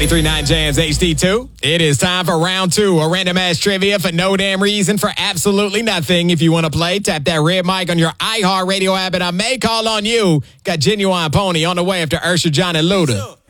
93.9 Jams HD2. It is time for round two, a random ass trivia for no damn reason, for absolutely nothing. If you want to play, tap that red mic on your iHeartRadio app, and I may call on you. Got Genuine Pony on the way after Ursha, John, and Luda.